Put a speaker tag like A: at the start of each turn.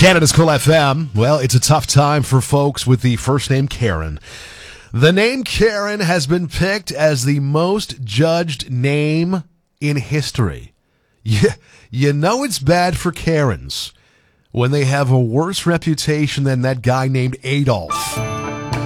A: Canada's Cool FM. Well, it's a tough time for folks with the first name Karen. The name Karen has been picked as the most judged name in history. You know it's bad for Karens when they have a worse reputation than that guy named Adolf.